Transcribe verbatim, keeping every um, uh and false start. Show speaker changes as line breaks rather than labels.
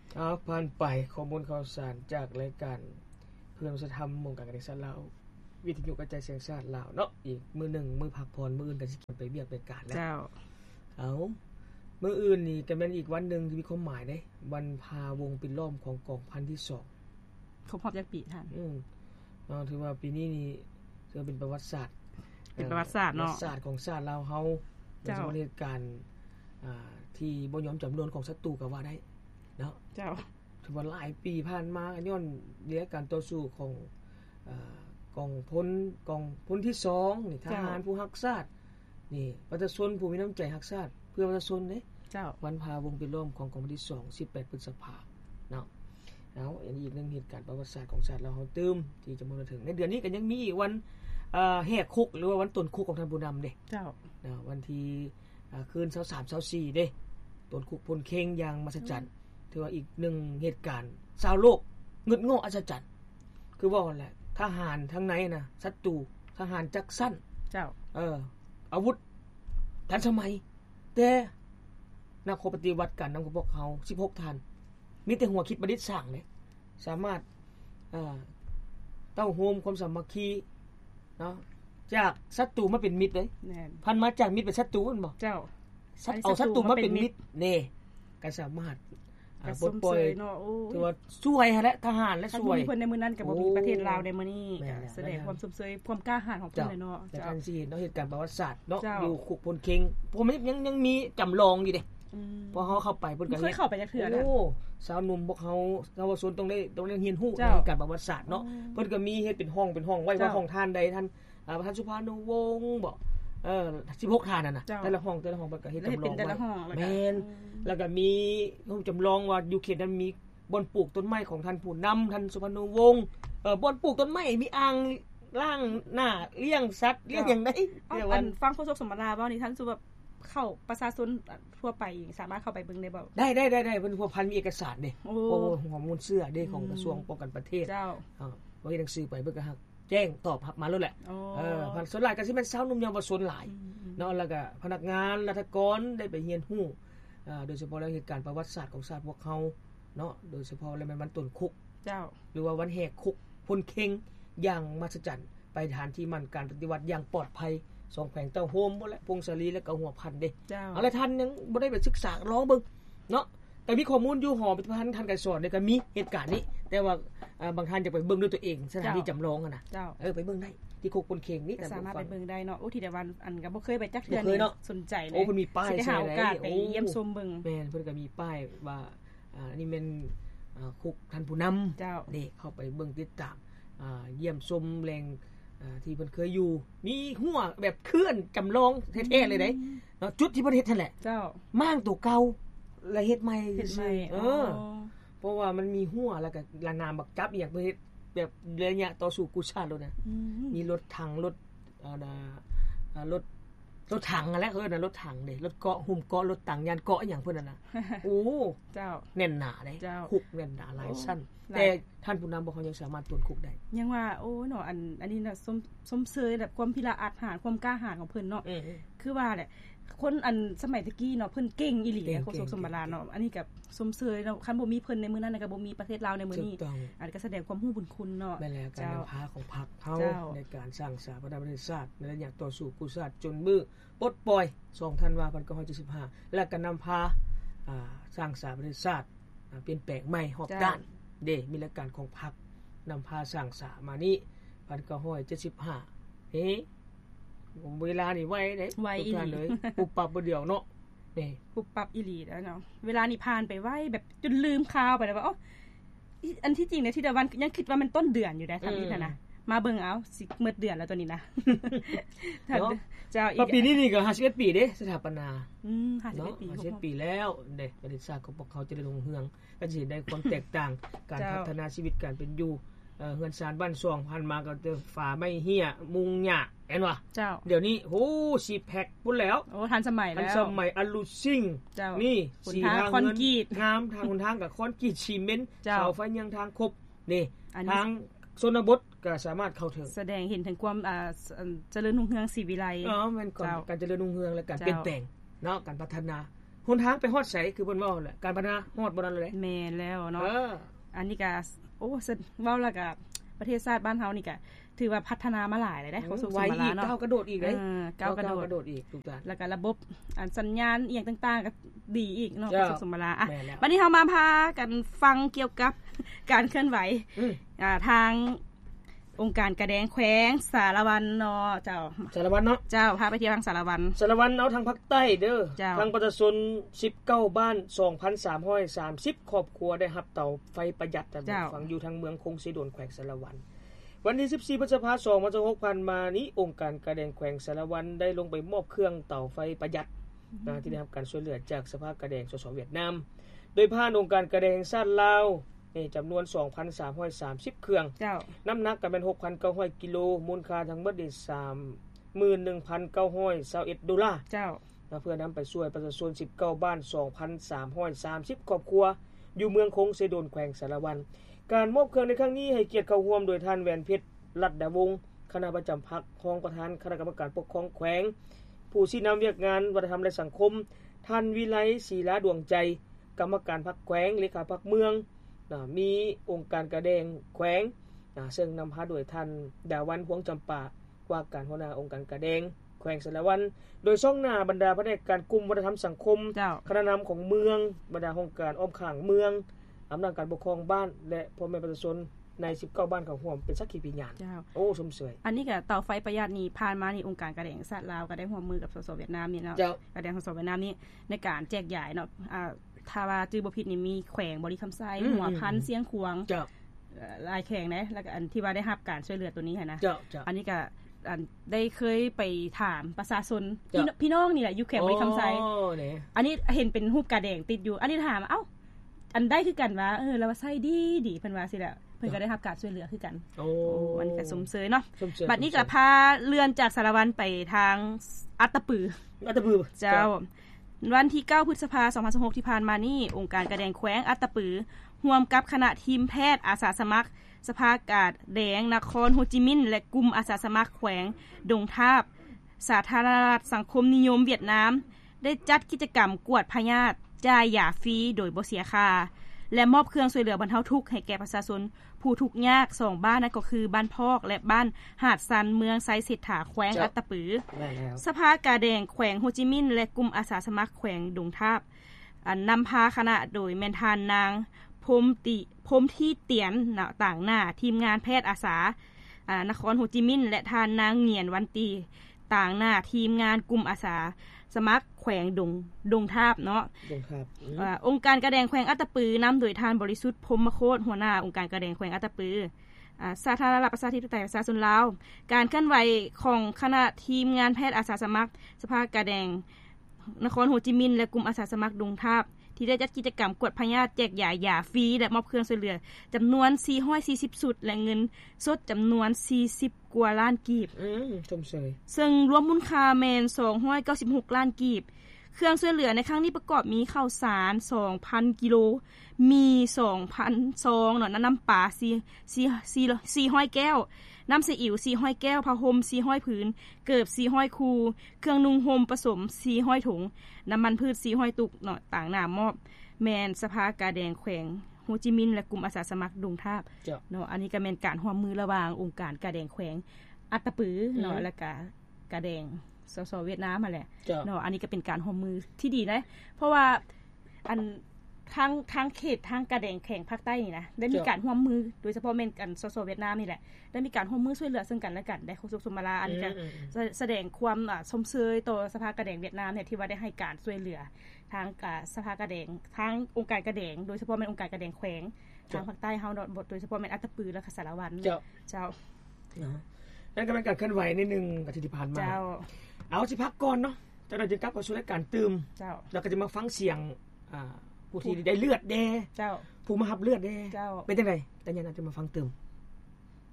เอาผ่านไปข้อมูลข่าวสารจากรายการเพื่อนวัฒนธรรมวงการการศึกษาลาววิทยุกระจายเสียงชาติลาวเนาะอีกมื้อหนึ่งมื้อพักผ่อนมื้ออื่นก็สิไปเวียกไปการแล้ว
เจ้า
เอามื้ออื่นนี่ก็แม่นอีกวันนึงที่มีความหมายเด้วันพาวงปิดล้อมของกองพันที่สอง
ครบรอบจักปีท่าน
อืมเนาะถือว่าปีนี้นี่ถือเป็นประวัติศาสตร์
เป็นประวัติศาสตร์เนาะ
ประวัติศาสตร์ของชาติลาวเฮาเจ้าเหตุการณ์อ่าที่บ่ยอมจำนวนของศัตรูก็ว่าได้เนาะ
เจ้า
ถือว่าหลายปีผ่านมาย้อนเรื่องการต่อสู้ของเอ่อกองพลกองพลที่สองนี่ทหารผู้รักชาตินี่ประชาชนผู้มีน้ำใจรักชาติเพื่อประชาชนเด้
เจ้า
วันพาวงปิดล้อมของกองพลที่สอง สิบแปดพฤษภาคมเนาะเอาอันนี้อีกหนึ่งเหตุการณ์ประวัติศาสตร์ของชาติเราเฮาตื้มที่จะมาถึงในเดือนนี้ก็ยังมีอีกวันเอ่อแหกคุกหรือว่าวันต้นคุกของท่านผู้นำเด้
เจ้า
เนาะวันที่อ่าคืนยี่สิบสาม ยี่สิบสี่เด้ต้นคุกพลเค็งอย่างมหัศจรรย์ถือว่าอีกหนึ่งเหตุการณ์ชาวโลกงึดโง่อัศจรรย์คือว่าแหละทหารทั้งในน่ะศัตรูทหารจักสั้น
เจ้า
เอออาวุธทันสมัยแต่นักปฏิวัติการนำของพวกเขาสิบหกท่านมีแต่หัวคิดประดิษฐ์สร้างเลยสามารถเอ่อเต้าโฮมความสามัคคีเนาะจากศัตรูมาเป็นมิตรเลย
แม่น
พันมาจากมิตรเป็นศัตรูนั่นบ่
เจ้า
เอาศัตรูมาเป็นมิตรนี่ก็สามารถ
อ่าปลดปล่อยเนาะโอ้
ถือว่าช่วยหั่นแหละทหารและช่วย
เพิ่นในมื้อนั้นก็บ่มีประเทศลาวในมื้อนี้ก็แสดงความสมเสยความกล้าหาญของเพิ่นเลยเนาะ
เจ้าจังซี่เนาะเหตุการณ์ประวัติศาสตร์เนาะอยู่คุกพลเค็งผมยังยังมีจำลองอยู่เด้
อืม
พอเฮาเข้าไปเพิ่นก็
เคยเข้าไปจักเทื่อนะ
โอ้สาวหนุ่มพวกเฮาเยาวชนต้องได้ต้องได้เรียนรู้ในการประวัติศาสตร์เนาะเพิ่นก็มีเฮ็ดเป็นห้องเป็นห้องไว้ว่าห้องท่านใดท่านอ่าท่านสุภานุวงศ์บ่เออสิบหกท่านนั่นน่ะแต่ละห้องแต่ละห้องเพิ่นก็เฮ็ดจำลองไว้แม่นแล้วก็มีรูปจำลองว่าอยู่เขตนั้นมีบ่อนปลูกต้นไม้ของท่านผู้นำท่านสุภานุวงศ์เอ่อบ่อนปลูกต้นไม้มีอ่างล้างหน้าเลี้ยงสัตว์เลี้ยงหยังได้
เดี๋ยววันฟังโฆษกสมราบ่นี่ท่านสุแบบเข้าประชาชนทั่วไปสามารถเข้าไปเบิ่งได้บ่
ได้ๆๆๆเพิ่นพัวพันมีเอกสารเด้โอ้ข้อมูลเสื้อเด้ของกระทรวงป้องกันประเทศ
เจ้า
อ่าบ่เฮ็ดหนังสือไปเพิ่นก็ฮักแจ้งตอบรับมาแล้วแหละเออพันส่วนหลายก็สิแม่นสาวหนุ่มเยาวชนหลายเนาะแล้วก็พนักงานราชการได้ไปเรียนรู้อ่าโดยเฉพาะเรื่องเหตุการณ์ประวัติศาสตร์ของชาติพวกเฮาเนาะโดยเฉพาะแล้วมันวันต้นคุก
เจ้า
หรือว่าวันแหกคุกพลเค็งอย่างมหัศจรรย์ไปฐานที่มั่นการปฏิวัติอย่างปลอดภัยสองแขวงเต้าโฮมบ่และพงศรีและก็หัวพันเด้เอาละท่านยังบ่ได้ไปศึกษาลองเบิ่งเนาะแต่มีข้อมูลอยู่หอพิพิธภัณฑ์ท่านก็สอนได้ก็มีเหตุการณ์นี้แต่ว่าอ่าบางท่านจะไปเบิ่งด้วยตัวเองสถานที่จำลองอ่ะนะเออไปเบิ่งได้ที่คุกพลเค็งนี่
สามารถไปเบิ่งได้เนาะโอ้ที่แต่วันอันก็บ่เคยไปจักเทื่อนี่สนใจเลย
โอ้เพิ่นมีป้าย
ใช่โอกาสไปเยี่ยมชมเบิ่ง
แม่นเพิ่นก็มีป้ายว่าอ่าอันนี้แม่นอ่าคุกท่านผู้นำ
เจ้า
นี่เข้าไปเบิ่งติดตามอ่าเยี่ยมชมแหล่งอ่าที่เพิ่นเคยอยู่มีหัวแบบเคลื่อนจำลองแท้ๆเลยเด้เนาะจุดที่เพิ่นเฮ็ดนั่นแหละ
เจ้า
ม้างตัวเก่าแล้วเฮ็ดใหม่
เฮ็ดใหม่
เออเพราะว่ามันมีหัวแล้วก็ละนามบักจับอีหยังเพิ่นเฮ็ดแบบระยะต่อสู้กุชาติโลดน่ะมีรถถังรถอ่าอ่ารถรถถังนั่นแหละเอิ้นน่ะรถถังเด้รถเกาะหุ้มเกาะรถตังยานเกาะอีหยังเพิ่นน่ะนะโอ้
เจ้า
แน่นหนาเด้คุกแน่นหนาหลายชั้นแต่ท่านผู้นำบ่เขายังสามารถตวนคุกได้
ยังว่าโอ้เนาะอันอันนี้น่ะสมสมเสยแบบความพิละอาหารความกล้าหาญของเพิ่นเนาะคือว่าแหละคนอันสมัยตะกี้เนาะเพิ่นเก่งอีหลีโฆษกสมบัติเนาะอันนี้ก็สมเสยเนาะคันบ่มีเพิ่นในมื้อนั้นก็บ่มีประเทศลาวในมื้อนี้อันก็แสดงความรู้บุญคุณเนาะ
แม่นแล้วการนำพาของพรรคเฮาในการสร้างสถาบันประเทศชาติในระยะต่อสู้กุชาติจนมื้อปลดปล่อยสองธันวาคมหนึ่งพันเก้าร้อยเจ็ดสิบห้าและก็นำพาอ่าสร้างสถาบันประเทศชาติเปลี่ยนแปลงใหม่รอบด้านเด้มีหลักการของพรรคนำพาสร้างสามานี้หนึ่งพันเก้าร้อยเจ็ดสิบห้าเฮ้เวลานี่ไวเด้
ไวอีหลี
เลยปุ๊บปั๊บบ่เดียวเนาะนี่
ปุ๊บปั๊บอีหลีแล้วเนาะเวลานี่ผ่านไปไวแบบจนลืมข่าวไปแล้วว่าอ๋ออันที่จริงเนี่ยที่ตะวันยังคิดว่ามันต้นเดือนอยู่ได้ทำนี่นะมาเบิ่งเอาสิหมดเดือนแล้วตัวนี้นะ
เนาะเจ้าอีกปีนี้นี่ก็ห้าสิบเอ็ดปีเด้สถาปนา
อืมห้าสิบเอ็ดปี
ห้าสิบเอ็ดปีแล้วเด้ประเทศชาติของพวกเขาจะได้รุ่งเรืองก็สิได้ความแตกต่างการพัฒนาชีวิตการเป็นอยู่เอ่อเฮือนซานบ้านซ่องพันมาก็จะฝาไม่เหี้ยมุงหญ้าเห็นบ่
เจ้า
เดี๋ยวนี้โหสิแพ็คพุ่นแล้ว
โอ้ทันสมัยแล้ว
ทันสมัยอลูซิ่งนี่
สีทางคอนกรีต
งามทางหนทางกับคอนกรีตซีเมนต์เสาไฟยังทางครบนี่ทางชนบทก็สามารถเข้าถึง
แสดงเห็นถึงความอ่าเจริญรุ่งเรืองศรีวิไล
อ๋อมันก่อนการเจริญรุ่งเรืองและการเปลี่ยนแปลงเนาะการพัฒนาฮหนทางไปฮอดไสคือเพิ่นเว้าแหละการพัฒนาฮอดบ่นั่นเลย
แม่นแล้วเนาะ
เออ
อันนี้ก็โอ้เว้าแล้วก็ประเทศชาติบ้านเฮานี่ก็ถือว่าพัฒนามาหลายเลยเด้เขาสุขสมบัติเนาะ
ก้าวกระโดดอีกเด้
เออก้าวกระโดด
กระโดดอีกทุกอย่าง
แล้วก็ระบบอันสัญญาณอีหยังต่างๆก็ดีอีกเนาะสุขสมบัติอ่ะ
วั
นนี้เฮามาพากันฟังเกี่ยวกับการเคลื่อนไหวอ่าทางองค์การกระแดงแขวงสารวันเนาะเจ้า
สารวันเนาะ
เจ้าพาไปเที่ยวทางสารวัน
สารวันเอาทางภาคใต้เด้อทางประชาชนสิบเก้าบ้าน สองพันสามร้อยสามสิบ ครอบครัวได้รับเตาไฟประหยัดจากฝั่งอยู่ทางเมืองคงสิโดนแขวงสารวันวันที่สิบสี่พฤษภาคมสองพันหกพันมานี้องค์การกระแดงแขวงสารวันได้ลงไปมอบเครื่องเตาไฟประหยัดนะที่ได้รับการช่วยเหลือจากสภากระแดงสสเวียดนามโดยผ่านองค์การกระแดงชาติลาวนี่จำนวน สองพันสามร้อยสามสิบ เครื่อง
เจ้า
น้ำหนักก็เป็น หกพันเก้าร้อย กิโลมูลค่าทั้งหมดได้ สามหมื่นหนึ่งพันเก้าร้อยยี่สิบเอ็ด ดอลลาร์
เจ้า
เพื่อนำไปช่วยประชาชนสิบเก้าบ้าน สองพันสามร้อยสามสิบ ครอบครัวอยู่เมืองคงเสโดนแขวงสารวันการมอบเครื่องในครั้งนี้ให้เกียรติเข้าร่วมโดยท่านแหวนเพชรรัตดาวงศ์คณะประจำพรรครองประธานคณะกรรมการปกครองแขวงผู้ชี้นำเวียกงานวัฒนธรรมและสังคมท่านวิไลศรีลาดวงใจกรรมการพรรคแขวงเลขาพรรคเมืองนะมีองค์การกระแดงแขวงนะซึ่งนำพาโดยท่านดาวันพวงจำปาว่าการหัวหน้าองค์การกระแดงแขวงสารวันโดยช่องหน้าบรรดาพนักงานกลุ่มวัฒนธรรมสังคมคณะนำของเมืองบรรดาองค์การอ้อมข้างเมืองอำนาจการปกครองบ้านและพ่อแม่ประชาชนในสิบเก้าบ้านของร่วมเป็นสักขีพยานโอ้สมสวย
อันนี้ก็เตาไฟประหยัดนี่ผ่านมานี่องค์การกระแดงชาติลาวก็ได้ร่วมมือกับสสเวียดนามนี่เนาะกระแดงสสเวียดนามนี่ในการแจกจ่ายเนาะอ่าถ้าว่าจื่อบ่ผิดนี่มีแขวงบริคำไซหัวพันเสียงขวงหลายแขวงนะแล้วก็อันที่ว่าได้รับการช่วยเหลือตัวนี้ค่ะนะอันนี้ก็อันได้เคยไปถามประชาชนพี่น้องนี่แหละอยู่แขวงบริคำไซอันนี้เห็นเป็นรูปกระแดงติดอยู่อันนี้ถามเอ้าอันได้คือกันว่าเออแล้วว่าไส้ดีดีเพิ่นว่าสิแหละเพิ่นก็ได้รับการช่วยเหลือคือกัน
โอ้
มันก็สมเสยเนาะบัดนี้ก็พาเลื่อนจากสารวันไปทางอัตตปือ
อัตตปือ
เจ้าวันที่เก้าพฤษภาคมสองพันสิบหกที่ผ่านมานี่องค์การกระแดงแขวงอัตตปือร่วมกับคณะทีมแพทย์อาสาสมัครสภากาศแดงนครโฮจิมินห์และกลุ่มอาสาสมัครแขวงดงทาบสาธารณรัฐสังคมนิยมเวียดนามได้จัดกิจกรรมกวดพยาธิจ่ายยาฟรีโดยบ่เสียค่าและมอบเครื่องช่วยเหลือบรรเทาทุกข์ให้แก่ประชาชนผู้ทุกข์ยากสองบ้านนั่นก็คือบ้านพอกและบ้านหาดซันเมืองไซเศรษฐาแขวงอัตตปือสภากาแดงแขวงโฮจิมินห์และกลุ่มอาสาสมัครแขวงดงทาบอันนำพาคณะโดยแม่นทานนางพรมติพรมที่เตียนต่างหน้าทีมงานแพทย์อาสาอ่านครโฮจิมินห์และทานนางเหงียนวันตีต่างหน้าทีมงานกลุ่มอาสาสมัครแขวงดงดงทาบเนาะ
ดงทาบ
อ่าองค์การกระแดงแขวงอัตตปือนำโดยทานบริสุทธิ์พรหมโคตรหัวหน้าองค์การกระแดงแขวงอัตตปืออ่าสาธารณรัฐประชาธิปไตยประชาชนลาวการเคลื่อนไหวของคณะทีมงานแพทย์อาสาสมัครสภากระแดงนครโฮจิมินห์และกลุ่มอาสาสมัครดงทาบที่ได้จัดกิจกรรมกวดพยาธิแจกยายาฟรีและมอบเครื่องช่วยเหลือจำนวนสี่ร้อยสี่สิบสุดและเงินสดจำนวนสี่สิบกว่าล้านกีบ
อืมชมเชย
ซึ่งรวมมูลค่าแม่นสองร้อยเก้าสิบหกล้านกีบเครื่องช่วยเหลือในครั้งนี้ประกอบมีข้าวสาร สองพัน กิโลมี สองพัน ซองเนาะน้ำปลาสี่ร้อยแก้วน้ำซีอิ๊วสี่ร้อยแก้วผ้าห่มสี่ร้อยผืนเกิบสี่ร้อยคู่เครื่องนุ่งห่มผสมสี่ร้อยถุงน้ำมันพืชสี่ร้อยตุกเนาะต่างหน้ามอบแมนสภากาแดงแขวงโฮจิมินห์และกลุ่มอาสาสมัครดงทาบเนาะอันนี้ก็แม่นการร่วมมือระหว่างองค์การกาแดงแขวงอัตตปือเนาะและก็กาแดงสสเวียดนามมาแหละเนาะอันนี้ก็เป็นการร่วมมือที่ดีนะเพราะว่าอันทางทางเขตทางกระแดงแขวงภาคใต้นี่นะได้มีการร่วมมือโดยเฉพาะแม่นกันสสเวียดนามนี่แหละได้มีการร่วมมือช่วยเหลือซึ่งกันและกันได้สุขสมราอันนี้ก็แสดงความอ่าชมเชยต่อสภากระแดงเวียดนามเนี่ยที่ว่าได้ให้การช่วยเหลือทางสภากระแดงทางองค์การกระแดงโดยเฉพาะแม่นองค์การกระแดงแขวงทางภาคใต้เฮาโดยเฉพาะแม่นอัตตปือและสารวัน
เจ้า
เจ้า
นั่นก็เป็นการเคลื่อนไหวนิดนึงอาทิตย์ที่ผ่านมาเจ้าเอาสิพักก่อนเนาะจะได้จะกลับเข้าสู่รายการตื่ม
เจ้า
แล้วก็จะมาฟังเสียงอ่าผู้ที่ได้เลือดแด
เจ้า
ผู้มารับเลือดแดเป็นจังได๋แต่ยังน่าจะมาฟังตื่ม